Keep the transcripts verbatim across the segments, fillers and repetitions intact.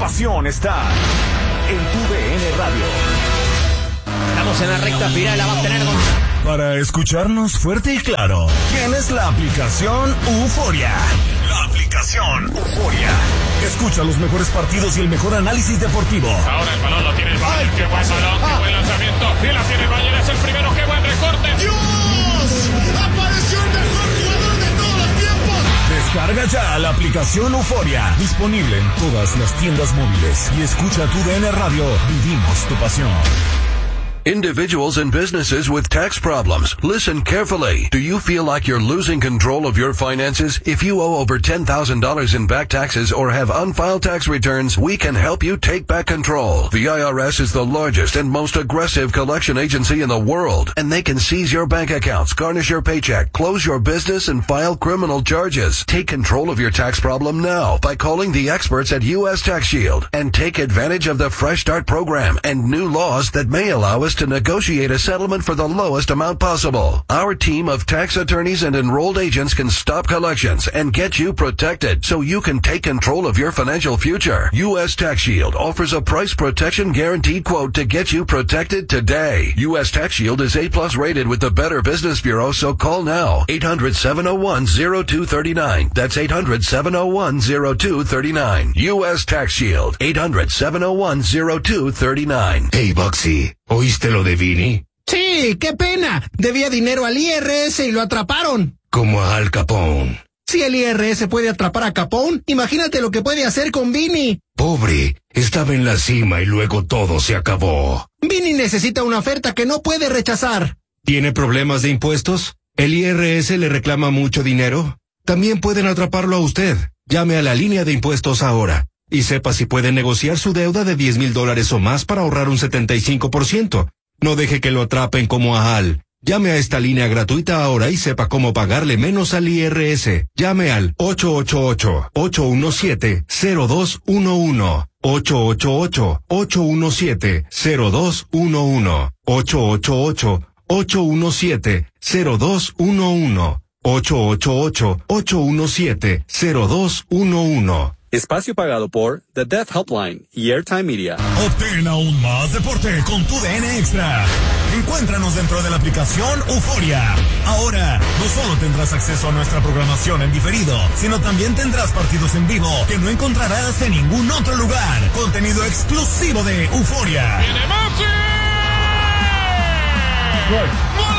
pasión está en tu D N Radio. Estamos en la recta final, la va a tener con... Para escucharnos fuerte y claro, tienes la aplicación Euforia. La aplicación Euforia. Escucha los mejores partidos y el mejor análisis deportivo. Ahora el balón lo tiene el Bayern. Qué buen balón, qué buen lanzamiento. Y la tiene el Bayern, es el primero. Qué buen recorte. ¡Dios! ¡Apareció el mejor jugador de todos los tiempos! Descarga ya la aplicación Euforia. Disponible en todas las tiendas móviles. Y escucha tu D N Radio. Vivimos tu pasión. Individuals and businesses with tax problems, listen carefully. Do you feel like you're losing control of your finances? If you owe over ten thousand dollars in back taxes or have unfiled tax returns, we can help you take back control. The I R S is the largest and most aggressive collection agency in the world, and they can seize your bank accounts, garnish your paycheck, close your business, and file criminal charges. Take control of your tax problem now by calling the experts at U S Tax Shield and take advantage of the Fresh Start program and new laws that may allow us to negotiate a settlement for the lowest amount possible. Our team of tax attorneys and enrolled agents can stop collections and get you protected so you can take control of your financial future. U S Tax Shield offers a price protection guaranteed quote to get you protected today. U S Tax Shield is A plus rated with the Better Business Bureau, so call now. eight hundred, seven oh one, oh two three nine. That's eight hundred, seven oh one, oh two three nine. U S Tax Shield. eight hundred, seven oh one, oh two three nine. Hey, Bugsy, ¿oíste lo de Vini? Sí, qué pena. Debía dinero al I R S y lo atraparon. Como a Al Capone. Si el I R S puede atrapar a Capone, imagínate lo que puede hacer con Vini. Pobre, estaba en la cima y luego todo se acabó. Vini necesita una oferta que no puede rechazar. ¿Tiene problemas de impuestos? ¿El I R S le reclama mucho dinero? También pueden atraparlo a usted. Llame a la línea de impuestos ahora y sepa si puede negociar su deuda de diez mil dólares o más para ahorrar un setenta y cinco por ciento. No deje que lo atrapen como a Al. Llame a esta línea gratuita ahora y sepa cómo pagarle menos al I R S. Llame al ocho ocho ocho, ocho uno siete, cero dos uno uno. ocho ocho ocho, ocho uno siete, cero dos uno uno. ocho ocho ocho, ocho uno siete, cero dos uno uno. ocho ocho ocho, ocho uno siete, cero dos uno uno. Espacio pagado por The Deaf Helpline y Airtime Media. Obtén aún más deporte con tu D N Extra. Encuéntranos dentro de la aplicación Euforia. Ahora, no solo tendrás acceso a nuestra programación en diferido, sino también tendrás partidos en vivo que no encontrarás en ningún otro lugar. Contenido exclusivo de Euforia. ¡Viene Messi! ¡Gol!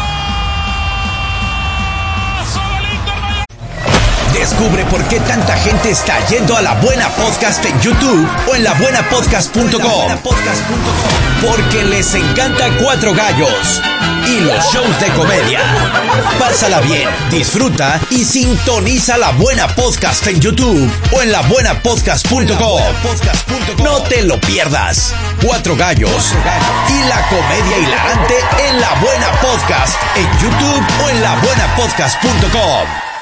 Descubre por qué tanta gente está yendo a La Buena Podcast en YouTube o en la buena podcast punto com. Porque les encanta Cuatro Gallos y los shows de comedia. Pásala bien, disfruta y sintoniza La Buena Podcast en YouTube o en la buena podcast punto com. No te lo pierdas. Cuatro Gallos y la comedia hilarante en La Buena Podcast en YouTube o en la buena podcast punto com.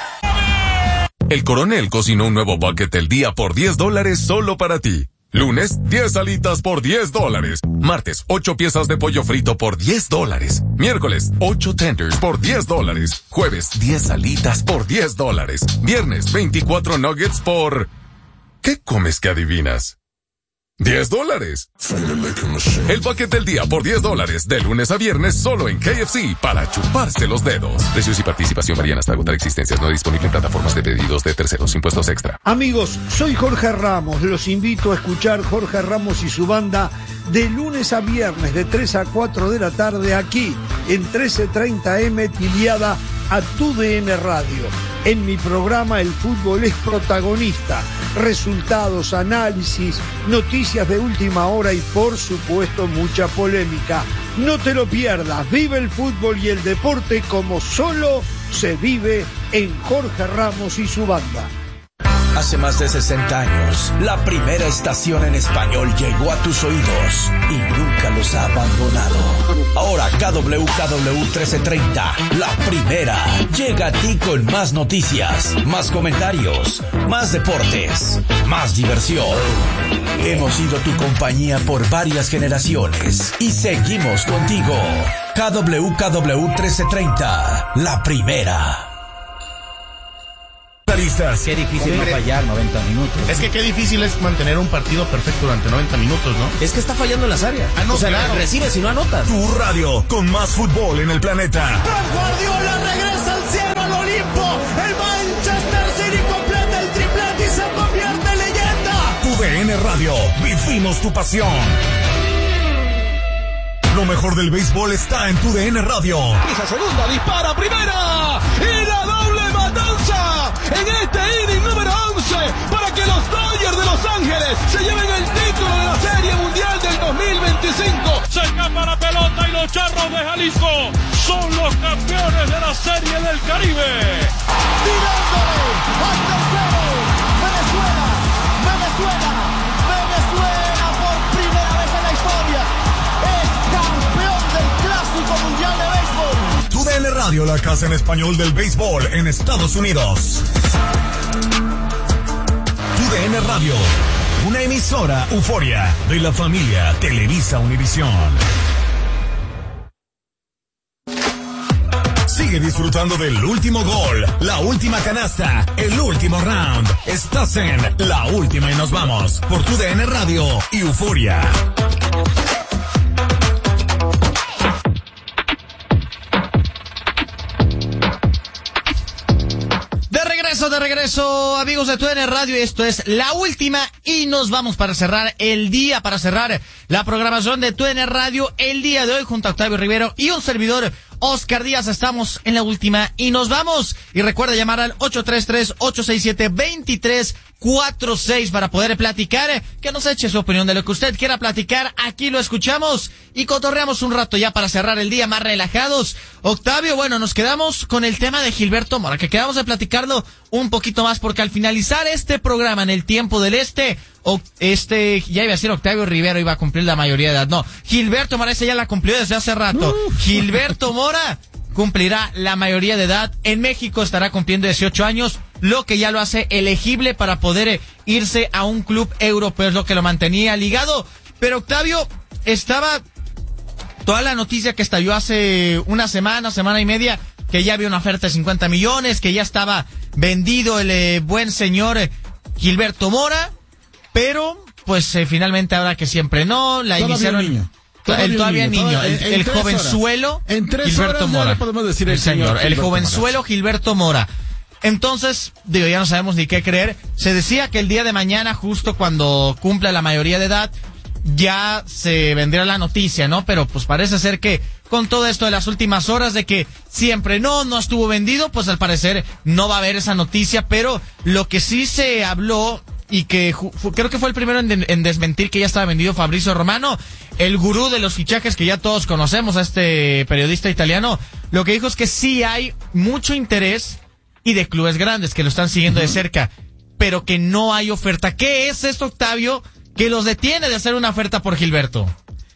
El Coronel cocinó un nuevo bucket del día por diez dólares solo para ti. Lunes, diez alitas por diez dólares. Martes, ocho piezas de pollo frito por diez dólares. Miércoles, ocho tenders por diez dólares. Jueves, diez alitas por diez dólares. Viernes, veinticuatro nuggets por... ¿Qué comes que adivinas? diez dólares. El bucket del día por diez dólares, de lunes a viernes, solo en K F C, para chuparse los dedos. Precios y participación varían hasta agotar existencias. No disponible en plataformas de pedidos de terceros. Impuestos extra. Amigos, soy Jorge Ramos. Los invito a escuchar Jorge Ramos y su banda de lunes a viernes, de tres a cuatro de la tarde, aquí en trece treinta eme, tiliada a tu D N Radio. En mi programa el fútbol es protagonista. Resultados, análisis, noticias de última hora y por supuesto mucha polémica. No te lo pierdas. Vive el fútbol y el deporte como solo se vive en Jorge Ramos y su banda. Hace más de sesenta años, la primera estación en español llegó a tus oídos y nunca los ha abandonado. Ahora K W K W trece treinta, la primera, llega a ti con más noticias, más comentarios, más deportes, más diversión. Hemos sido tu compañía por varias generaciones y seguimos contigo. K W K W trece treinta, la primera. comentaristas. Qué difícil no fallar noventa minutos. Es que qué difícil es mantener un partido perfecto durante noventa minutos, ¿no? Es que está fallando en las áreas. Ah, no, o sea, claro. recibes y no anotas. Tu radio con más fútbol en el planeta. Pep Guardiola regresa al cielo, al Olimpo. El Manchester City completa el triplete y se convierte en leyenda. Tu D N Radio, vivimos tu pasión. Lo mejor del béisbol está en Tu D N Radio. Esa segunda, dispara primera y la doble matanza en este inning número once para que los Dodgers de Los Ángeles se lleven el título de la Serie Mundial del dos mil veinticinco. Se escapa la pelota y los Charros de Jalisco son los campeones de la Serie del Caribe. Tirándole al tercero, Venezuela, Venezuela, Venezuela por primera vez en la historia es campeón del Clásico Mundial de Béisbol. Tu D N Radio, la casa en español del béisbol en Estados Unidos. Tu D N Radio, una emisora Euforia de la familia Televisa Univisión. Sigue disfrutando del último gol, la última canasta, el último round. Estás en La Última y Nos Vamos por Tu D N Radio y Euforia. De regreso, amigos de Tu D N Radio, esto es La Última y Nos Vamos para cerrar el día, para cerrar la programación de Tu D N Radio el día de hoy junto a Octavio Rivero y un servidor, Oscar Díaz. Estamos en La Última y Nos Vamos. Y recuerda llamar al ocho tres tres, ocho seis siete, dos tres cuatro seis para poder platicar, que nos eche su opinión de lo que usted quiera platicar. Aquí lo escuchamos y cotorreamos un rato ya para cerrar el día más relajados. Octavio, bueno, nos quedamos con el tema de Gilberto Mora, que quedamos de platicarlo un poquito más, porque al finalizar este programa en el tiempo del este, o este, ya iba a decir Octavio Rivero iba a cumplir la mayoría de edad. No, Gilberto Mora, ese ya la cumplió desde hace rato. Uh. Gilberto Mora cumplirá la mayoría de edad. En México estará cumpliendo dieciocho años, lo que ya lo hace elegible para poder irse a un club europeo, es lo que lo mantenía ligado. Pero Octavio, estaba toda la noticia que estalló hace una semana, semana y media, que ya había una oferta de cincuenta millones, que ya estaba vendido el eh, buen señor eh, Gilberto Mora, pero pues eh, finalmente ahora que siempre no, la todavía iniciaron... Niño. Todavía el todavía niño, niño el, el jovenzuelo en tres Gilberto horas Mora. Ya le podemos decir el, el señor, señor el jovenzuelo Mora. Gilberto Mora. Entonces, digo, ya no sabemos ni qué creer. Se decía que el día de mañana, justo cuando cumpla la mayoría de edad, ya se vendría la noticia, ¿no? Pero pues parece ser que con todo esto de las últimas horas de que siempre no, no estuvo vendido, pues al parecer no va a haber esa noticia. Pero lo que sí se habló, y que ju- creo que fue el primero en, de- en desmentir que ya estaba vendido, Fabrizio Romano, el gurú de los fichajes que ya todos conocemos, a este periodista italiano, lo que dijo es que sí hay mucho interés y de clubes grandes que lo están siguiendo uh-huh. de cerca, pero que no hay oferta. ¿Qué es esto, Octavio, que los detiene de hacer una oferta por Gilberto?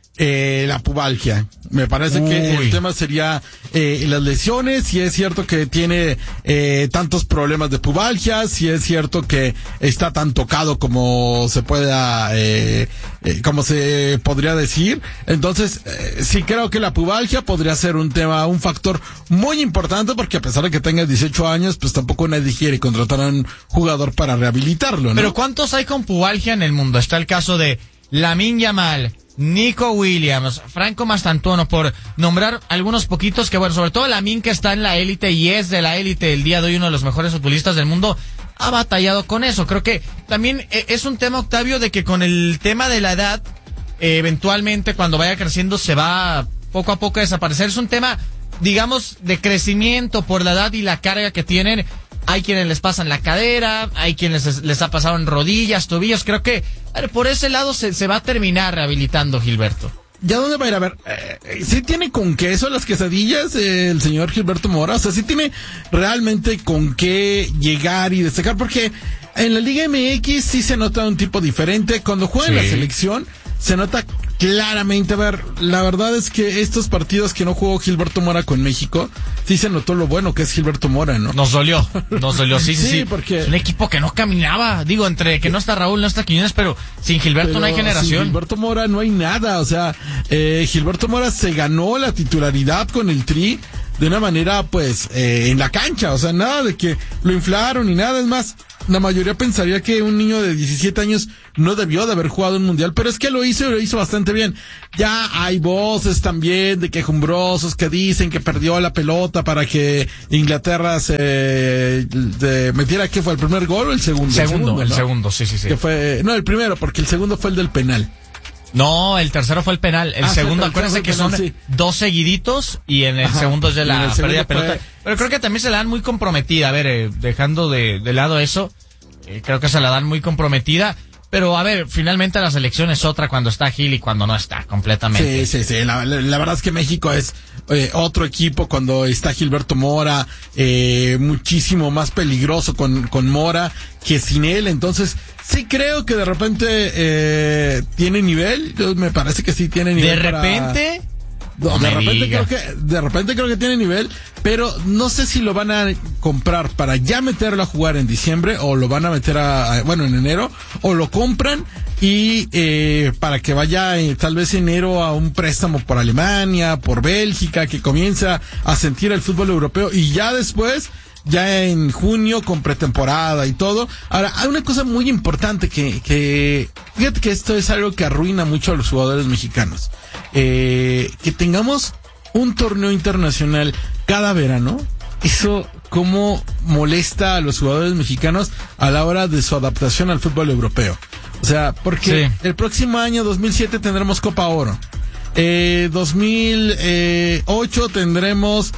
Eh, la pubalgia. Me parece Uy. que el tema sería eh, las lesiones. Si es cierto que tiene eh, tantos problemas de pubalgia, si es cierto que está tan tocado como se pueda, eh, eh, como se podría decir. Entonces, eh, sí creo que la pubalgia podría ser un tema, un factor muy importante, porque a pesar de que tenga dieciocho años, pues tampoco nadie quiere contratar a un jugador para rehabilitarlo, ¿no? Pero ¿cuántos hay con pubalgia en el mundo? Está el caso de Lamine Yamal, Nico Williams, Franco Mastantuono, por nombrar algunos poquitos que, bueno, sobre todo Lamine, que está en la élite y es de la élite el día de hoy, uno de los mejores futbolistas del mundo, ha batallado con eso. Creo que también eh, es un tema, Octavio, de que con el tema de la edad, eh, eventualmente cuando vaya creciendo se va poco a poco a desaparecer. Es un tema, digamos, de crecimiento por la edad y la carga que tienen. Hay quienes les pasan la cadera, hay quienes les, les ha pasado en rodillas, tobillos. Creo que a ver, por ese lado se, se va a terminar rehabilitando Gilberto. ¿Ya dónde va a ir? A ver, eh, ¿sí tiene con queso las quesadillas eh, el señor Gilberto Mora? O sea, ¿sí tiene realmente con qué llegar y destacar? Porque en la Liga M X sí se nota un tipo diferente. Cuando juega sí. en la selección, se nota claramente. A ver, la verdad es que estos partidos que no jugó Gilberto Mora con México, sí se notó lo bueno que es Gilberto Mora, ¿no? Nos dolió, nos dolió, sí, sí, sí, sí. Porque es un equipo que no caminaba. Digo, entre que no está Raúl, no está Quiñones, pero sin Gilberto pero no hay generación. Sin Gilberto Mora no hay nada. O sea, eh, Gilberto Mora se ganó la titularidad con el Tri de una manera, pues, eh, en la cancha. O sea, nada de que lo inflaron ni nada. Es más, la mayoría pensaría que un niño de diecisiete años no debió de haber jugado un mundial, pero es que lo hizo y lo hizo bastante bien. Ya hay voces también de quejumbrosos que dicen que perdió la pelota para que Inglaterra se de, metiera, ¿qué fue? ¿El primer gol o el segundo? Segundo, el segundo, ¿no? el segundo, sí, sí, sí. Que fue, no, el primero, porque el segundo fue el del penal. No, el tercero fue el penal. El ah, segundo, el acuérdense que penal, son sí. dos seguiditos y en el Ajá. segundo es de la pérdida de pelota. Fue... Pero creo que también se la dan muy comprometida. A ver, eh, dejando de, de lado eso, eh, creo que se la dan muy comprometida. Pero a ver, finalmente la selección es otra cuando está Gil y cuando no está, completamente. Sí, sí, sí. La, la, la verdad es que México es eh, otro equipo cuando está Gilberto Mora, eh, muchísimo más peligroso con, con Mora que sin él. Entonces, sí creo que de repente eh, tiene nivel. Me parece que sí tiene nivel. De repente... Para... No, de repente diga. creo que de repente creo que tiene nivel, pero no sé si lo van a comprar para ya meterlo a jugar en diciembre o lo van a meter a, a bueno en enero o lo compran y eh, para que vaya eh, tal vez enero a un préstamo por Alemania, por Bélgica, que comienza a sentir el fútbol europeo y ya después ya en junio con pretemporada y todo. Ahora, hay una cosa muy importante que, que, fíjate que esto es algo que arruina mucho a los jugadores mexicanos. Eh, que tengamos un torneo internacional cada verano, eso cómo molesta a los jugadores mexicanos a la hora de su adaptación al fútbol europeo. O sea, porque sí. el próximo año, dos mil siete, tendremos Copa Oro. Eh, dos mil ocho tendremos...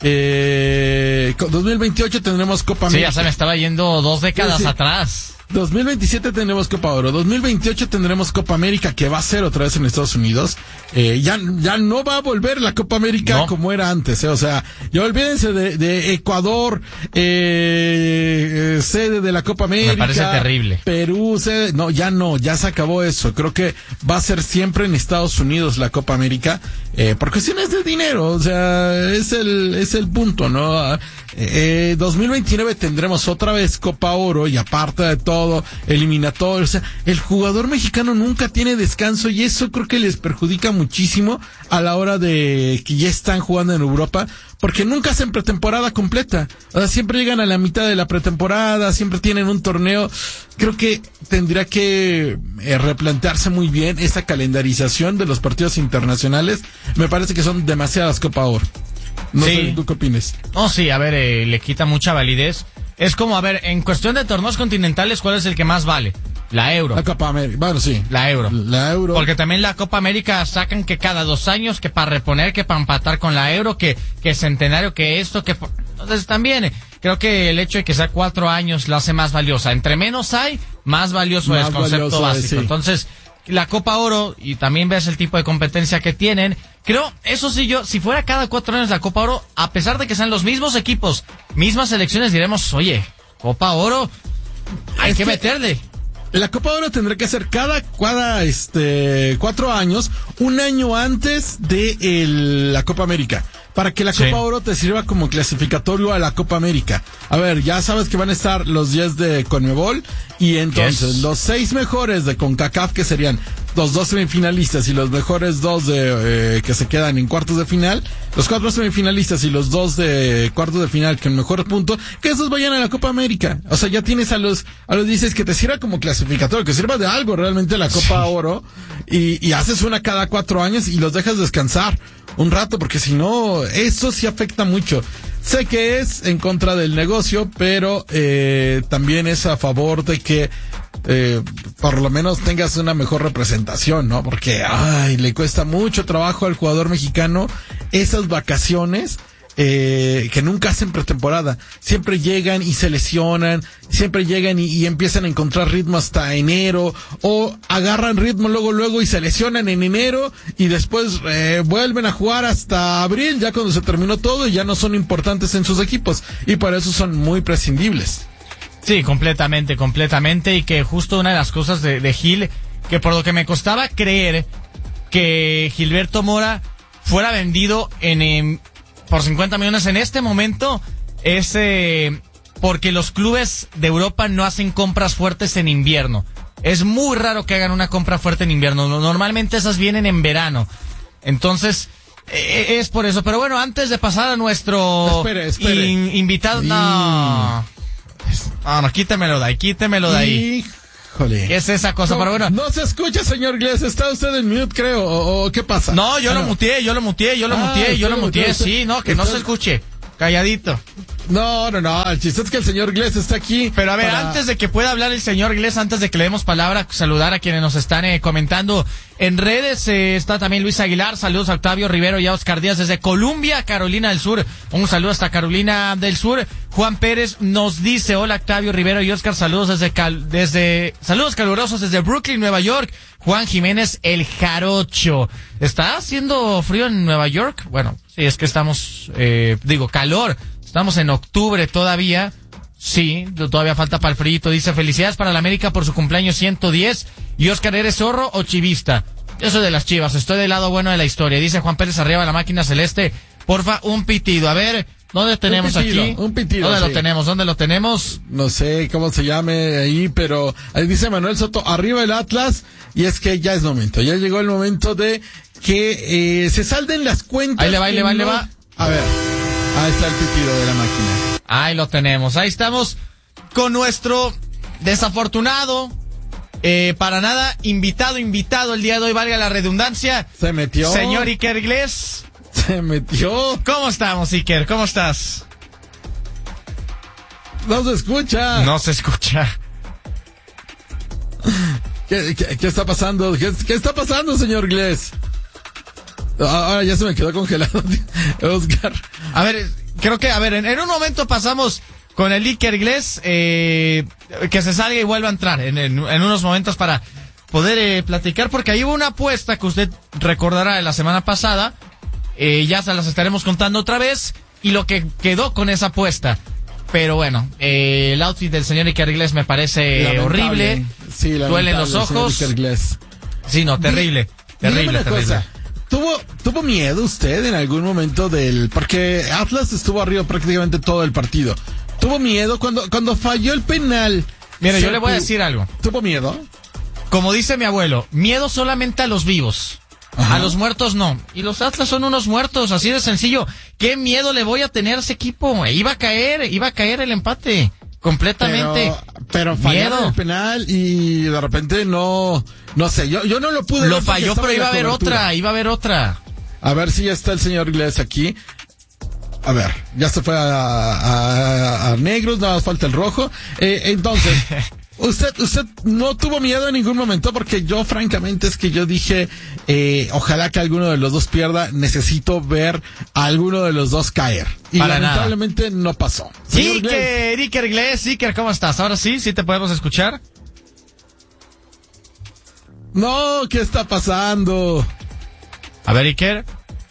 Eh, dos mil veintiocho tendremos Copa América. Sí, ya se me estaba yendo dos décadas sí, sí. atrás. dos mil veintisiete tendremos Copa Oro. dos mil veintiocho tendremos Copa América, que va a ser otra vez en Estados Unidos. Eh, ya, ya no va a volver la Copa América no. como era antes, eh. O sea, ya olvídense de, de Ecuador, eh, eh, sede de la Copa América. Me parece terrible. Perú, sede, no, ya no, ya se acabó eso. Creo que va a ser siempre en Estados Unidos la Copa América, eh, por cuestiones de dinero. O sea, es el, es el punto, ¿no? Eh, dos mil veintinueve tendremos otra vez Copa Oro y aparte de todo, eliminatorio. O sea, el jugador mexicano nunca tiene descanso y eso creo que les perjudica muchísimo a la hora de que ya están jugando en Europa, porque nunca hacen pretemporada completa. O sea, siempre llegan a la mitad de la pretemporada, siempre tienen un torneo. Creo que tendría que eh, replantearse muy bien esa calendarización de los partidos internacionales. Me parece que son demasiadas Copa Oro. No sí. sé, ¿tú qué opinas? No, sí, a ver, eh, le quita mucha validez. Es como, a ver, en cuestión de torneos continentales, ¿cuál es el que más vale? La Euro. La Copa América, bueno, sí. La Euro. La Euro. Porque también la Copa América sacan que cada dos años, que para reponer, que para empatar con la Euro, que, que centenario, que esto, que... Entonces también, creo que el hecho de que sea cuatro años la hace más valiosa. Entre menos hay, más valioso más es el concepto valioso, básico. Sí. Entonces, la Copa Oro, y también ves el tipo de competencia que tienen, creo, eso sí yo, si fuera cada cuatro años la Copa Oro, a pesar de que sean los mismos equipos, mismas selecciones, diremos, oye, Copa Oro, hay es que, que meterle. La Copa Oro tendrá que ser cada, cada, este, cuatro años, un año antes de el, la Copa América, para que la Copa sí. Oro te sirva como clasificatorio a la Copa América. A ver, ya sabes que van a estar los diez de CONMEBOL, y entonces yes. los seis mejores de CONCACAF, que serían los dos semifinalistas y los mejores dos de, eh, que se quedan en cuartos de final, los cuatro semifinalistas y los dos de cuartos de final que en mejor punto, que esos vayan a la Copa América. O sea, ya tienes a los, a los dices que te sirva como clasificatorio, que sirva de algo realmente la Copa sí. Oro, y, y haces una cada cuatro años y los dejas descansar un rato, porque si no, eso sí afecta mucho. Sé que es en contra del negocio, pero eh, también es a favor de que eh, por lo menos tengas una mejor representación, ¿no? Porque, ay, le cuesta mucho trabajo al jugador mexicano esas vacaciones eh, que nunca hacen pretemporada. Siempre llegan y se lesionan, siempre llegan y, y empiezan a encontrar ritmo hasta enero, o agarran ritmo luego luego y se lesionan en enero y después eh, vuelven a jugar hasta abril, ya cuando se terminó todo, y ya no son importantes en sus equipos, y por eso son muy prescindibles. Sí, completamente, completamente, y que justo una de las cosas de, de Gil, que por lo que me costaba creer que Gilberto Mora fuera vendido en, en por cincuenta millones en este momento, es eh, porque los clubes de Europa no hacen compras fuertes en invierno. Es muy raro que hagan una compra fuerte en invierno. Normalmente esas vienen en verano. Entonces, Eh, es por eso, pero bueno, antes de pasar a nuestro espere, espere. In, invitado, sí. no, no, no, quítemelo de ahí, quítemelo de ahí. Híjole. ¿Qué es esa cosa? No, pero bueno. No se escucha, señor Glés, está usted en mute, creo, o, o ¿qué pasa? No, yo ah, lo no. muteé, yo lo muteé, yo lo ah, muteé, yo lo muteé, usted, sí, no, que usted, no se escuche. Calladito. No, no, no, el chiste es que el señor Glés está aquí. Pero a ver, para... antes de que pueda hablar el señor Glés, antes de que le demos palabra, saludar a quienes nos están eh, comentando en redes. Eh, está también Luis Aguilar, saludos a Octavio Rivero y a Oscar Díaz desde Columbia, Carolina del Sur. Un saludo hasta Carolina del Sur. Juan Pérez nos dice, hola Octavio Rivero y Oscar, saludos desde, cal, desde saludos calurosos desde Brooklyn, Nueva York. Juan Jiménez, el Jarocho. ¿Está haciendo frío en Nueva York? Bueno, sí, es que estamos, eh, digo, calor. Estamos en octubre todavía. Sí, todavía falta para el frío. Dice, felicidades para la América por su cumpleaños ciento diez. Y Oscar, ¿eres zorro o chivista? Yo soy de las Chivas, estoy del lado bueno de la historia. Dice Juan Pérez arriba, la máquina celeste. Porfa, un pitido. A ver, ¿dónde tenemos un pitido, aquí? Un pitido, ¿Dónde sí. lo tenemos? ¿Dónde lo tenemos? No sé cómo se llame ahí, pero ahí dice Manuel Soto, arriba el Atlas. Y es que ya es momento, ya llegó el momento de que eh, se salden las cuentas. Ahí le va, ahí le va, ahí le no... va. A ver, ahí está el pitido de la máquina. Ahí lo tenemos, ahí estamos con nuestro desafortunado, eh, para nada, invitado, invitado el día de hoy, valga la redundancia. Se metió. Señor Iker Glés. Se metió. ¿Cómo estamos, Iker? ¿Cómo estás? No se escucha. No se escucha. ¿Qué, qué, qué está pasando? ¿Qué, ¿Qué está pasando, señor Glés? Ahora ya se me quedó congelado, Oscar. A ver, creo que, a ver, en, en un momento pasamos con el Iker Glés, eh, que se salga y vuelva a entrar en, en, en unos momentos para poder eh, platicar, porque ahí hubo una apuesta que usted recordará de la semana pasada, eh, ya se las estaremos contando otra vez, y lo que quedó con esa apuesta. Pero bueno, eh, el outfit del señor Iker Glés me parece lamentable. Horrible, sí, duelen los ojos. Sí, no, terrible, terrible, terrible. Cosa. ¿Tuvo, ¿Tuvo miedo usted en algún momento del...? Porque Atlas estuvo arriba prácticamente todo el partido. ¿Tuvo miedo cuando, cuando falló el penal? Mire, yo le voy a decir algo. ¿Tuvo miedo? Como dice mi abuelo, miedo solamente a los vivos. Ajá. A los muertos no. Y los Atlas son unos muertos, así de sencillo. ¿Qué miedo le voy a tener a ese equipo? Iba a caer, iba a caer el empate. Completamente. Pero, pero fallaron el penal y de repente no, no sé, yo, yo no lo pude Lo falló, pero iba a haber otra, iba a haber otra. A ver si ya está el señor Glés aquí. A ver, ya se fue a, a, a negros, nada más falta el rojo. Eh, entonces, usted, usted no tuvo miedo en ningún momento, porque yo francamente es que yo dije, eh, ojalá que alguno de los dos pierda, necesito ver a alguno de los dos caer. Y Para lamentablemente nada. no pasó. Iker, Iker Glés, Iker, ¿cómo estás? Ahora sí, sí te podemos escuchar. No, ¿qué está pasando? A ver, Iker.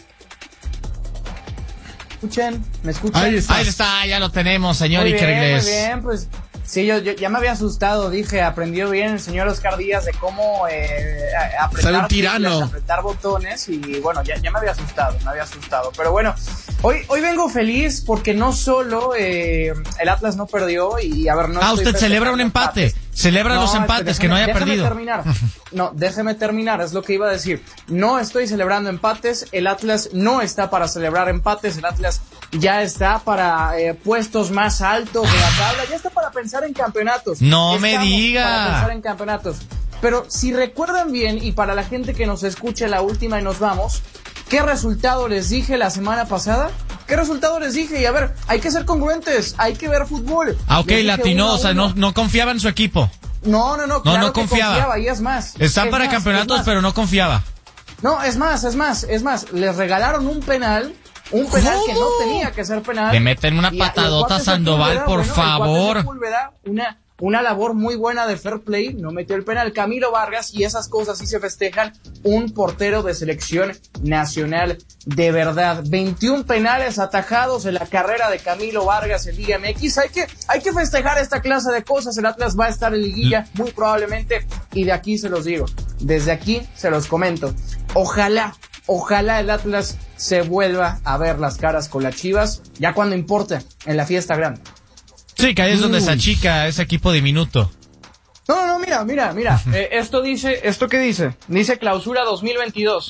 Escuchen, ¿me escuchan? Ahí está, Ahí está, ya lo tenemos, señor muy Iker bien, Glés. Muy bien, pues sí, yo, yo ya me había asustado, dije, aprendió bien el señor Oscar Díaz de cómo eh, apretar, tirano. apretar botones y bueno, ya, ya me había asustado, me había asustado. Pero bueno, hoy, hoy vengo feliz porque no solo eh, el Atlas no perdió y a ver, no. Ah, usted celebra un empate. Empates. Celebra no, los empates, déjeme, que no haya déjeme perdido. Terminar. No, déjeme terminar, es lo que iba a decir. No estoy celebrando empates, el Atlas no está para celebrar empates, el Atlas ya está para eh, puestos más altos de la tabla, ya está para pensar en campeonatos. No Estamos me diga. Para pensar en campeonatos. Pero si recuerdan bien, y para la gente que nos escuche la última y nos vamos, ¿qué resultado les dije la semana pasada? ¿Qué resultado les dije? Y a ver, hay que ser congruentes, hay que ver fútbol. Ah, ok, latino, o sea, no, no confiaba en su equipo. No, no, no, claro no, no que confiaba. confiaba, y es más. Están es para más, campeonatos, pero no confiaba. No, es más, es más, es más, les regalaron un penal, un penal ¿Cómo? que no tenía que ser penal. Le meten una patadota a Sandoval, por bueno, favor. Una, una labor muy buena de fair play, no metió el penal Camilo Vargas y esas cosas sí se festejan. Un portero de selección nacional de verdad. veintiún penales atajados en la carrera de Camilo Vargas en Liga M X. Hay que, hay que festejar esta clase de cosas. El Atlas va a estar en liguilla muy probablemente y de aquí se los digo. Desde aquí se los comento. Ojalá, ojalá el Atlas se vuelva a ver las caras con las Chivas ya cuando importa, en la fiesta grande. Sí, que ahí es donde se achica ese equipo diminuto. No, no, mira, mira, mira. Eh, esto dice, ¿esto qué dice? Dice clausura dos mil veintidós.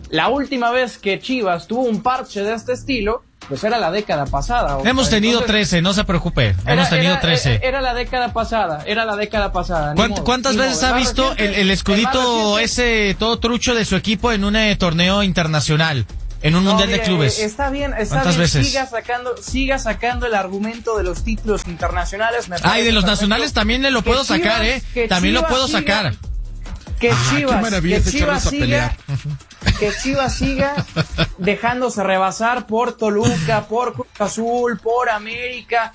La última vez que Chivas tuvo un parche de este estilo, pues era la década pasada. Hemos tenido Entonces, trece, no se preocupe. Era, Hemos tenido era, trece. Era, era la década pasada, era la década pasada. ¿Cuánt, ¿Cuántas modo, veces ha visto reciente, el, el escudito el ese todo trucho de su equipo en un eh, torneo internacional? En un no, mundial mire, de clubes. Está bien, está ¿Cuántas bien. veces? Siga sacando, siga sacando el argumento de los títulos internacionales. Me Ay, de los nacionales también le lo puedo Chivas, sacar, ¿eh? También Chivas lo puedo siga, sacar. Que ah, Chivas, que Chivas siga, a que Chivas siga dejándose rebasar por Toluca, por Cruz Azul, por América,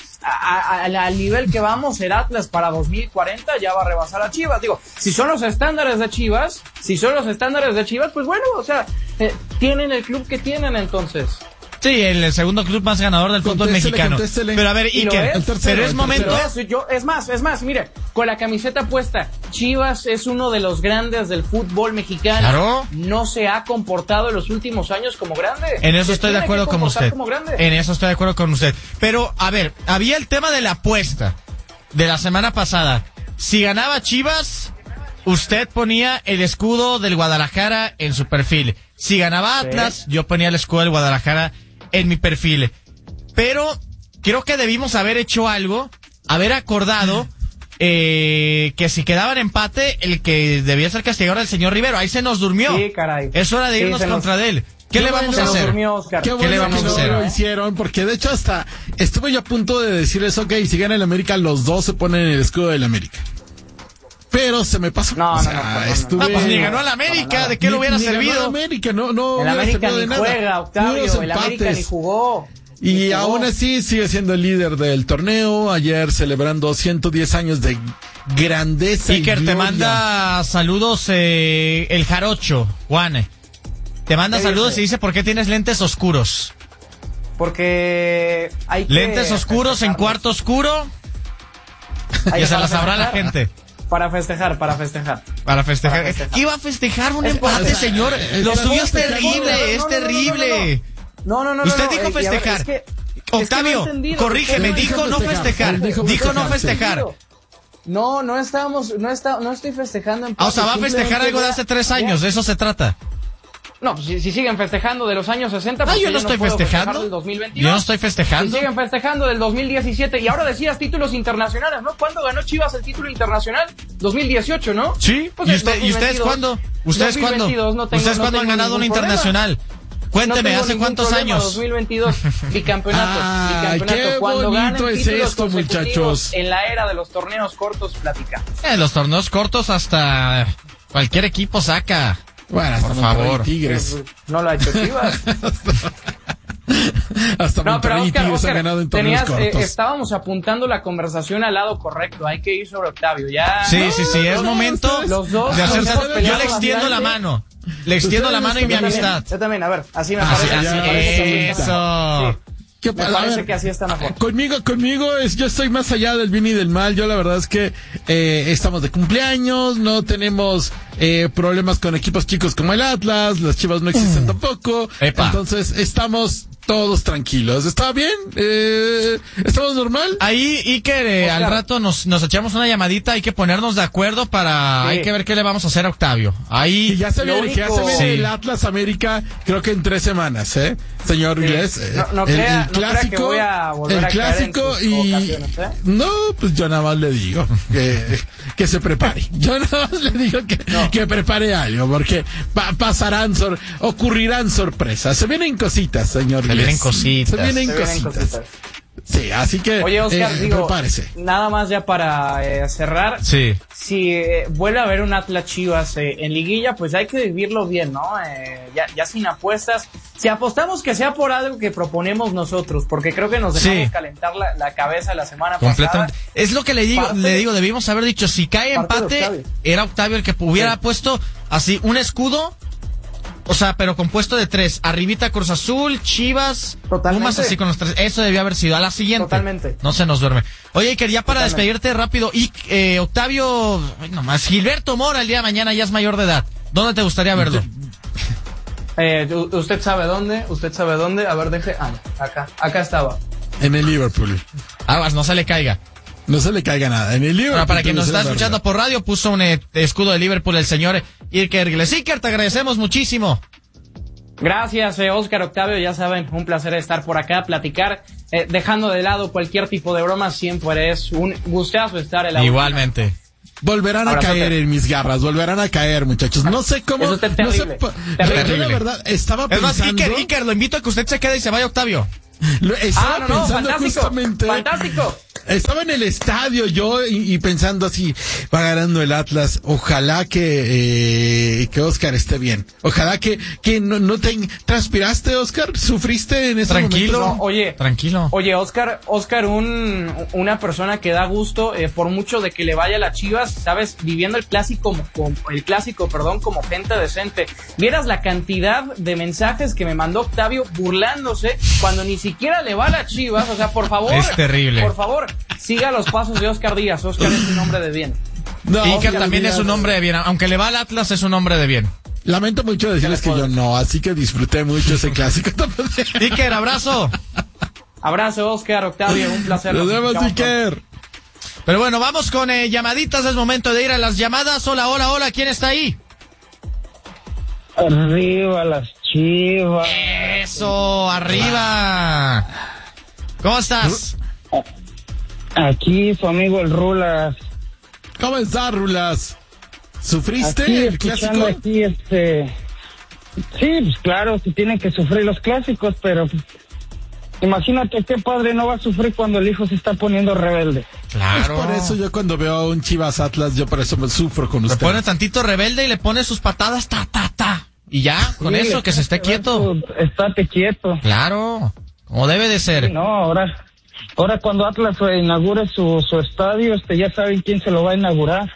al nivel que vamos, el Atlas para dos mil cuarenta ya va a rebasar a Chivas. Digo, si son los estándares de Chivas, si son los estándares de Chivas, pues bueno, o sea, eh, tienen el club que tienen entonces. Sí, el, el segundo club más ganador del fútbol contéstele, mexicano. Contéstele. Pero a ver, Iker, es? tercero, pero es momento... Yo, yo, es más, es más, mire, con la camiseta puesta, Chivas es uno de los grandes del fútbol mexicano. Claro. No se ha comportado en los últimos años como grande. En eso estoy de acuerdo con usted. En eso estoy de acuerdo con usted. Pero, a ver, había el tema de la apuesta de la semana pasada. Si ganaba Chivas, usted ponía el escudo del Guadalajara en su perfil. Si ganaba Atlas, sí. yo ponía el escudo del Guadalajara en mi perfil. Pero creo que debimos haber hecho algo, haber acordado eh, que si quedaba en empate, el que debía ser castigado era el señor Rivero. Ahí se nos durmió. Sí, caray. Es hora de irnos sí, contra nos... él. ¿Qué, ¿Qué le vamos a hacer? Durmió, Qué bueno ¿Qué le vamos que a hacer? No lo hicieron, porque de hecho hasta estuve yo a punto de decirles, ok, si gana el América, los dos se ponen el escudo del América. Pero se me pasó. No, o sea, no, no, no, estuve... no, pues ni ganó el América, ¿de qué ni, lo hubiera ni servido? Ganó el América, no, no. El América ni de juega, nada. Octavio, el América ni jugó. Y ni aún jugó. así sigue siendo el líder del torneo. Ayer celebrando ciento diez años de grandeza. Iker, y te manda saludos eh, el Jarocho, Juan. Te manda saludos dice? y dice, ¿por qué tienes lentes oscuros? Porque hay que... Lentes oscuros en cuarto oscuro. Ya se la sabrá la gente. Para festejar, para festejar. Para festejar. Para festejar. ¿Qué iba a festejar? Un es empate, es, señor. Es, Lo suyo es terrible, no, no, es terrible. No, no, no. Usted no, no, dijo no, festejar. Ver, es que, Octavio, es que no corrígeme, dijo no festejar. Dijo, dijo no festejar. No, no estábamos, no está, no estoy festejando empate. Ah, o sea, va a festejar algo de hace tres años, de eso se trata. No, pues si, si siguen festejando de los años sesenta, pues ah, yo no estoy festejando. Del dos mil veintidós. Yo no estoy festejando. Si siguen festejando del dos mil diecisiete y ahora decías títulos internacionales, ¿no? ¿Cuándo ganó Chivas el título internacional? dos mil dieciocho, ¿no? Sí. Pues ¿Y, usted, ¿Y ustedes cuándo? ¿Ustedes cuándo? No tengo, ¿Ustedes no cuándo han ganado un internacional? Problema. Cuénteme, no ¿hace cuántos problema, años? dos mil veintidós, bicampeonato. Ah, bicampeonato. Qué Cuando bonito ganen es esto, muchachos. En la era de los torneos cortos, platicamos. Eh, los torneos cortos hasta cualquier equipo saca. Bueno, por favor. Tigres. No lo ha hecho Chivas. Hasta no, pero Oscar, Tigres Oscar, ha ganado en torneos tenías, cortos. Eh, estábamos apuntando la conversación al lado correcto. Hay que ir sobre Octavio. Ya. Sí, no, sí, sí. Es no, momento los dos, de hacerse. los dos Yo le extiendo la mano. Le extiendo la mano y mi amistad. Yo también, a ver, así me así, parece. Así, así, eso. Sí. Me parece ver, que así está mejor. Conmigo, conmigo es, yo estoy más allá del bien y del mal. Yo la verdad es que eh, estamos de cumpleaños, no tenemos eh, problemas con equipos chicos como el Atlas, las Chivas no existen mm. tampoco. Epa. Entonces estamos todos tranquilos. ¿Está bien? Eh, ¿Estamos normal? Ahí, Iker, eh, al rato nos, nos echamos una llamadita, hay que ponernos de acuerdo para, sí. hay que ver qué le vamos a hacer a Octavio. Ahí. Y ya se viene, ya se viene sí. el Atlas América, creo que en tres semanas, ¿eh? Señor Inglés. Sí. No, no, el, crea, el clásico, no crea que voy a volver el a clásico y, ¿eh? No, pues yo nada más le digo que, que se prepare. Yo nada más le digo que, no. que prepare algo, porque pa, pasarán, sor, ocurrirán sorpresas. Se vienen cositas, señor Se vienen cositas. Se vienen, se vienen cositas. cositas. Sí, así que. Oye, Oscar, eh, digo, prepárese. Nada más ya para eh, cerrar. Sí. Si eh, vuelve a haber un Atlas Chivas eh, en liguilla, pues hay que vivirlo bien, ¿no? Eh, ya, ya sin apuestas. Si apostamos que sea por algo que proponemos nosotros, porque creo que nos dejamos sí. calentar la, la cabeza la semana pasada. Es lo que le digo, parte, le digo, debimos haber dicho, si cae empate, Octavio. era Octavio el que hubiera sí. puesto así un escudo. O sea, pero compuesto de tres. Arribita Cruz Azul, Chivas, Totalmente. Pumas, así con los tres. Eso debió haber sido. A la siguiente. Totalmente. No se nos duerme. Oye, Iker, ya para Totalmente. despedirte rápido. Y eh, Octavio, ay, nomás, Gilberto Mora el día de mañana ya es mayor de edad. ¿Dónde te gustaría verlo? Eh, usted sabe dónde, usted sabe dónde. A ver, deje. Ah, acá. Acá estaba. En el Liverpool. Aguas, no se le caiga. No se le caiga nada. En el Liverpool. Bueno, para quien nos está escuchando por radio, puso un eh, escudo de Liverpool el señor Iker Iglesias. Iker, te agradecemos muchísimo. Gracias, eh, Oscar, Octavio, ya saben, un placer estar por acá, platicar, eh, dejando de lado cualquier tipo de broma, siempre es un gustazo estar en la Igualmente. última. Volverán a Abrazote. caer en mis garras, volverán a caer, muchachos. No sé cómo. Eso está no sé, terrible, po- terrible. yo la verdad estaba Es más, pensando. Iker, Iker, lo invito a que usted se quede y se vaya, Octavio. Lo- estaba Ah, no, no, pensando fantástico, justamente. fantástico. Estaba en el estadio yo y, y pensando así, va ganando el Atlas, ojalá que, eh, que Oscar esté bien. Ojalá que, que no, no te transpiraste, Oscar, sufriste en ese Tranquilo. momento. No, oye, Tranquilo. Oye, Oscar, Oscar, un, una persona que da gusto, eh, por mucho de que le vaya a las Chivas, sabes, viviendo el clásico, como, como- el clásico, perdón, como gente decente. Vieras la cantidad de mensajes que me mandó Octavio burlándose cuando ni siquiera le va a las Chivas, o sea, por favor. Es terrible. Por favor, siga los pasos de Oscar Díaz. Oscar es un hombre de bien. No, Iker Oscar también Díaz. es un hombre de bien. Aunque le va al Atlas, es un hombre de bien. Lamento mucho decirles que yo no, así que disfruté mucho ese clásico. Iker, abrazo. Abrazo, Oscar, Octavio, un placer. Nos vemos, escuchamos Iker. Pero bueno, vamos con eh, llamaditas. Es momento de ir a las llamadas. Hola, hola, hola. ¿Quién está ahí? Arriba las Chivas. Eso, arriba. ¿Cómo estás? Aquí su amigo el Rulas. ¿Cómo estás, Rulas? ¿Sufriste Aquí, el escuchando clásico? aquí, este... Sí, pues claro, si tienen que sufrir los clásicos, pero... pues, imagínate qué padre no va a sufrir cuando el hijo se está poniendo rebelde. Claro. Pues por eso yo cuando veo a un Chivas Atlas, yo por eso me sufro con Le usted. pone tantito rebelde y le pone sus patadas, ta, ta, ta. Y ya, con Sí, eso, le que se esté tienes que ver quieto. su- Estate quieto. Claro, como debe de ser. No, ahora... Ahora cuando Atlas eh, inaugure su, su estadio, este ya saben quién se lo va a inaugurar.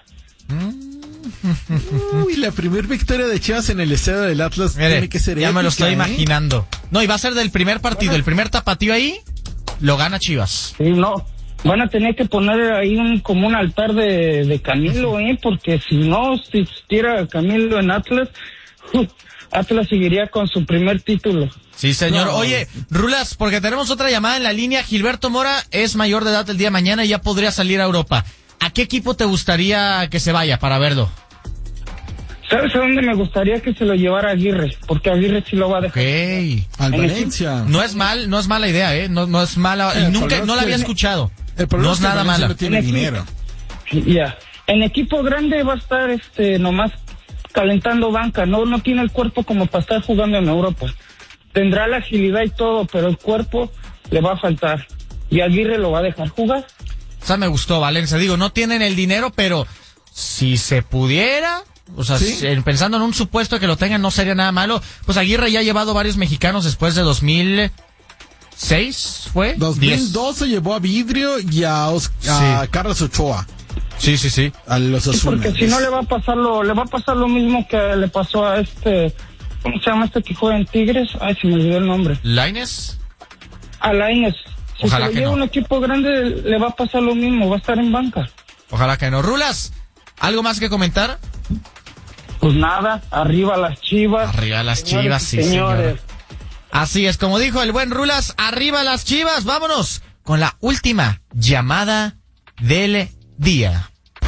Uy, la primer victoria de Chivas en el estadio del Atlas Mire, tiene que ser ya me lo épica, estoy ¿eh? imaginando. No, y va a ser del primer partido, el primer tapatío ahí, lo gana Chivas. Sí, no. Van a tener que poner ahí un como un altar de, de Camilo, ¿eh? Porque si no si existiera Camilo en Atlas, ¡uh! Atlas seguiría con su primer título. Sí, señor. No. Oye, Rulas, porque tenemos otra llamada en la línea. Gilberto Mora es mayor de edad el día de mañana y ya podría salir a Europa. ¿A qué equipo te gustaría que se vaya para verlo? ¿Sabes a dónde me gustaría que se lo llevara Aguirre? Porque Aguirre sí lo va a dejar. Ok. Al En Valencia. No es mal, no es mala idea, ¿eh? No, no es mala. El Nunca, problema no es la que- había escuchado. El problema No es es que nada Valencia mala. no tiene En equipo- dinero. Ya. En equipo grande va a estar este nomás calentando banca. No, no tiene el cuerpo como para estar jugando en Europa. Tendrá la agilidad y todo, pero el cuerpo le va a faltar. Y Aguirre lo va a dejar jugar. O sea, me gustó Valencia. Digo, no tienen el dinero, pero si se pudiera, o sea, ¿Sí? si- pensando en un supuesto que lo tengan, no sería nada malo. Pues Aguirre ya ha llevado varios mexicanos después de dos mil seis, ¿fue? dos mil Diez. dos se llevó a Vidrio y a, Os- a Sí. Carlos Ochoa. Sí, sí, sí. A los Sí, Azules. porque si no le va a pasar lo, le va a pasar lo mismo que le pasó a este, ¿cómo se llama este que juega en Tigres? Ay, se me olvidó el nombre. ¿Lainez? A Lainez. Si Ojalá se lo que lleva no. un equipo grande, le va a pasar lo mismo, va a estar en banca. Ojalá que no. Rulas, ¿algo más que comentar? Pues nada, arriba las Chivas. Arriba las Señores Chivas, y sí, señores. señor. Así es, como dijo el buen Rulas, arriba las Chivas. Vámonos con la última llamada del día.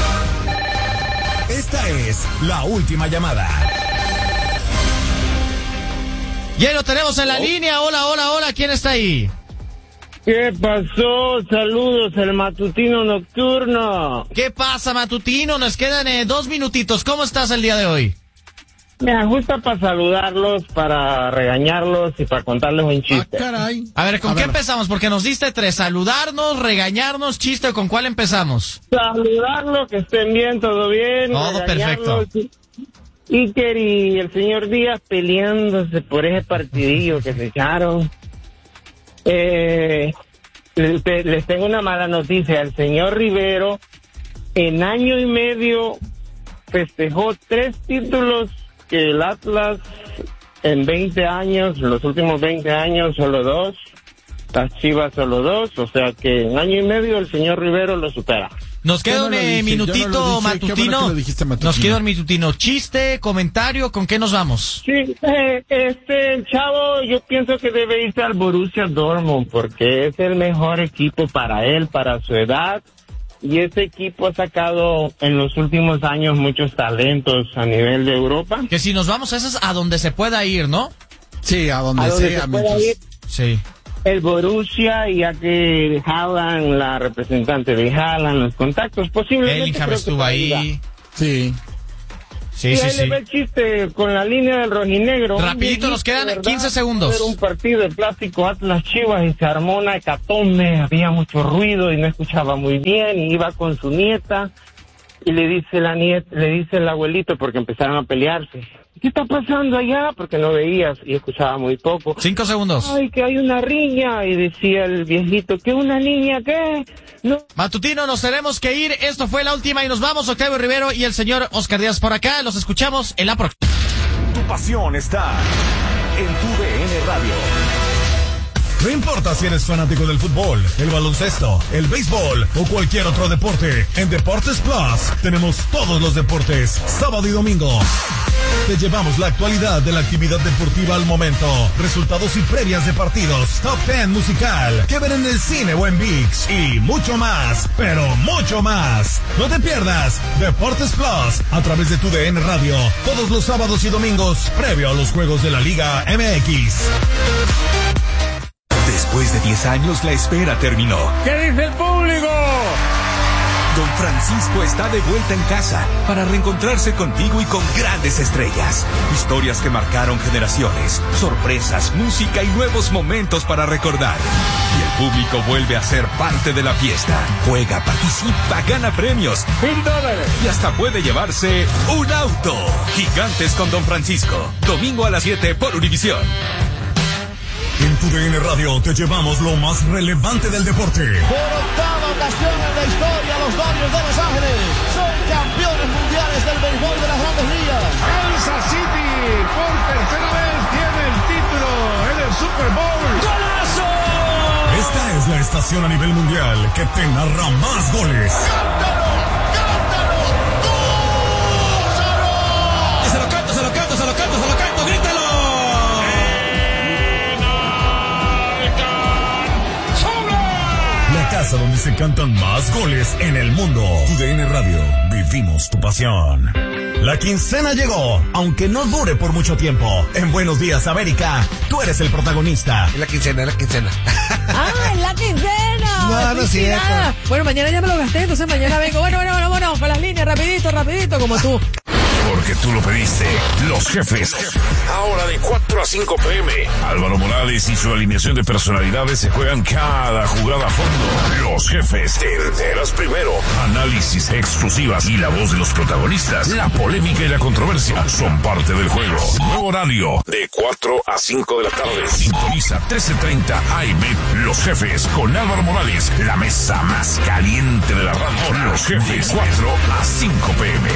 Esta es la última llamada. Ya lo tenemos en la línea. Hola, hola, hola. ¿Quién está ahí? ¿Qué pasó? Saludos, el matutino nocturno. ¿Qué pasa, matutino? Nos quedan eh, dos minutitos. ¿Cómo estás el día de hoy? Me gusta para saludarlos, para regañarlos y para contarles un chiste. A ver, ¿con A qué ver. empezamos? Porque nos diste tres. Saludarnos, regañarnos, chiste. ¿Con cuál empezamos? Saludarlos, que estén bien, todo bien. Todo regañarlos. Iker y el señor Díaz peleándose por ese partidillo que se echaron. Eh, les, les tengo una mala noticia. El señor Rivero, en año y medio, festejó tres títulos que el Atlas en veinte años, los últimos veinte años, solo dos. Las Chivas solo dos. O sea que en año y medio el señor Rivero lo supera. Nos queda Yo un no lo eh, dije, yo no lo minutito dije. Qué bueno matutino. que lo dijiste, matutino. Nos queda un minutino. Chiste, comentario, ¿con qué nos vamos? Sí, eh, este el chavo yo pienso que debe irse al Borussia Dortmund porque es el mejor equipo para él, para su edad, y ese equipo ha sacado en los últimos años muchos talentos a nivel de Europa. Que si nos vamos a esas a donde se pueda ir, ¿no? Sí, a donde, a donde sea. se pueda ir sí. el Borussia, ya que Haaland, la representante de Haaland, los contactos, posiblemente. Bellingham estuvo ahí. Sí. Sí, y sí, ahí sí. le ve el chiste con la línea del rojinegro. Rapidito, nos quedan quince segundos. Era un partido de plástico Atlas Chivas y se armó una hecatombe, había mucho ruido y no escuchaba muy bien, y iba con su nieta y le dice la nieta, le dice el abuelito, porque empezaron a pelearse: ¿qué está pasando allá? Porque no veías y escuchaba muy poco. Cinco segundos. Ay, que hay una riña. Y decía el viejito: ¿qué una niña? ¿Qué? No. Matutino, nos tenemos que ir. Esto fue la última y nos vamos. Octavio Rivero y el señor Oscar Díaz por acá. Los escuchamos en la próxima. Tu pasión está en tu D N Radio. No importa si eres fanático del fútbol, el baloncesto, el béisbol o cualquier otro deporte, en Deportes Plus tenemos todos los deportes, sábado y domingo. Te llevamos la actualidad de la actividad deportiva al momento, resultados y previas de partidos, top ten musical, que ver en el cine o en ViX y mucho más, pero mucho más. No te pierdas Deportes Plus a través de tu D N Radio, todos los sábados y domingos, previo a los juegos de la Liga M X. Después de diez años, la espera terminó. ¿Qué dice el público? Don Francisco está de vuelta en casa para reencontrarse contigo y con grandes estrellas. Historias que marcaron generaciones, sorpresas, música y nuevos momentos para recordar. Y el público vuelve a ser parte de la fiesta. Juega, participa, gana premios. ¡Mil dólares! Y hasta puede llevarse un auto. Gigantes con Don Francisco. Domingo a las siete por Univisión. En tu D N Radio te llevamos lo más relevante del deporte. Por octava ocasión en la historia, los Dodgers de Los Ángeles son campeones mundiales del béisbol de las Grandes Ligas. Kansas City por tercera vez tiene el título en el Super Bowl. ¡Golazo! Esta es la estación a nivel mundial que te narra más goles. ¡Cántalo! ¡Cántalo! ¡Gózalo! Se lo canto, se lo canto, se lo canto, se lo canto, grítalo. La casa donde se cantan más goles en el mundo. Tu D N Radio, vivimos tu pasión. La quincena llegó, aunque no dure por mucho tiempo. En Buenos Días, América, tú eres el protagonista. Es la quincena, es la quincena. ¡Ah, es la quincena! No, no es cierto. Bueno, mañana ya me lo gasté, entonces mañana vengo. Bueno, bueno, bueno, bueno, con las líneas, rapidito, rapidito, como tú. Porque tú lo pediste. Los jefes. Ahora de cuatro a cinco P M Álvaro Morales y su alineación de personalidades se juegan cada jugada a fondo. Los jefes. Te enteras primero. Análisis, exclusivas y la voz de los protagonistas. La polémica y la controversia son parte del juego. Nuevo horario de cuatro a cinco de la tarde. Sintoniza trece treinta A M. Los jefes con Álvaro Morales. La mesa más caliente de la radio. Los jefes. cuatro a cinco P M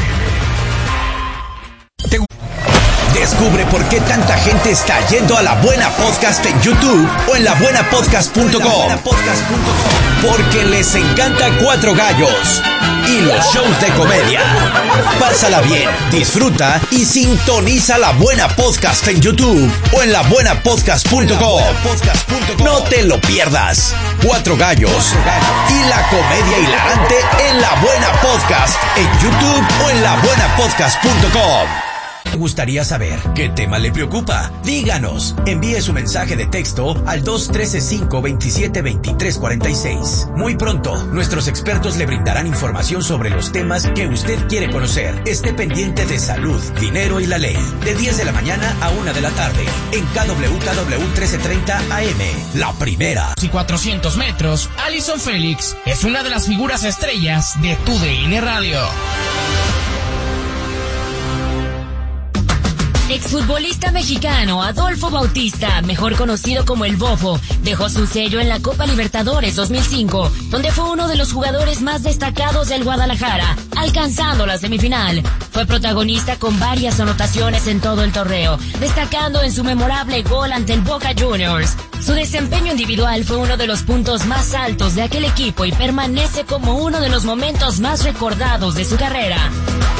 Descubre por qué tanta gente está yendo a La Buena Podcast en YouTube o en la buena podcast punto com. Porque les encanta Cuatro Gallos y los shows de comedia. Pásala bien, disfruta y sintoniza La Buena Podcast en YouTube o en la buena podcast punto com. No te lo pierdas. Cuatro Gallos y la comedia hilarante en La Buena Podcast en YouTube o en la buena podcast punto com. Me gustaría saber qué tema le preocupa. Díganos. Envíe su mensaje de texto al dos uno tres cinco dos siete dos tres cuatro seis. Muy pronto, nuestros expertos le brindarán información sobre los temas que usted quiere conocer. Esté pendiente de salud, dinero y la ley. De diez de la mañana a una de la tarde. En K W K W trece treinta A M. La primera. Y cuatrocientos metros, Alison Félix es una de las figuras estrellas de tu D N Radio. Exfutbolista mexicano Adolfo Bautista, mejor conocido como el Bofo, dejó su sello en la Copa Libertadores dos mil cinco, donde fue uno de los jugadores más destacados del Guadalajara, alcanzando la semifinal. Fue protagonista con varias anotaciones en todo el torneo, destacando en su memorable gol ante el Boca Juniors. Su desempeño individual fue uno de los puntos más altos de aquel equipo y permanece como uno de los momentos más recordados de su carrera.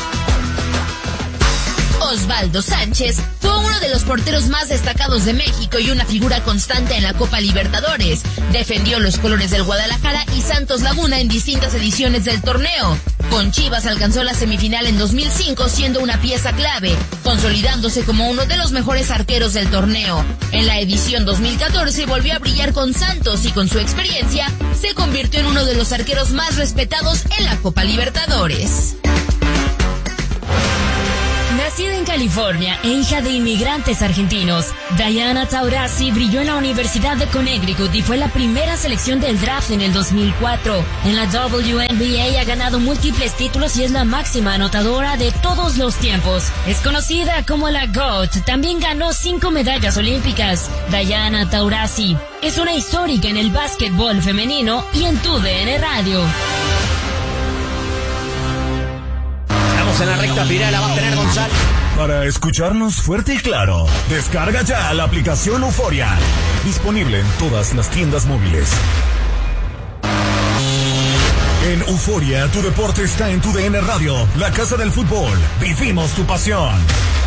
Osvaldo Sánchez fue uno de los porteros más destacados de México y una figura constante en la Copa Libertadores. Defendió los colores del Guadalajara y Santos Laguna en distintas ediciones del torneo. Con Chivas alcanzó la semifinal en dos mil cinco siendo una pieza clave, consolidándose como uno de los mejores arqueros del torneo. En la edición dos mil catorce volvió a brillar con Santos y con su experiencia se convirtió en uno de los arqueros más respetados en la Copa Libertadores. Nacida en California e hija de inmigrantes argentinos, Diana Taurasi brilló en la Universidad de Connecticut y fue la primera selección del draft en el dos mil cuatro. En la W N B A ha ganado múltiples títulos y es la máxima anotadora de todos los tiempos. Es conocida como la GOAT, también ganó cinco medallas olímpicas. Diana Taurasi es una histórica en el básquetbol femenino y en tu D N Radio. En la recta final la va a tener González. Para escucharnos fuerte y claro, descarga ya la aplicación Euforia. Disponible en todas las tiendas móviles. En Euforia, tu deporte está en tu D N Radio, la casa del fútbol. Vivimos tu pasión.